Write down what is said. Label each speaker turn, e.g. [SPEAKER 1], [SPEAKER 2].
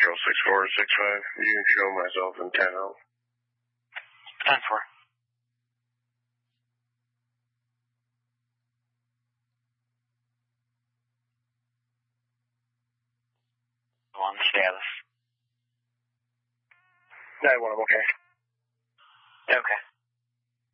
[SPEAKER 1] Control 6465. You can show myself in 10 out.
[SPEAKER 2] 10-4. On status.
[SPEAKER 1] 9-1, I'm okay.
[SPEAKER 2] Okay.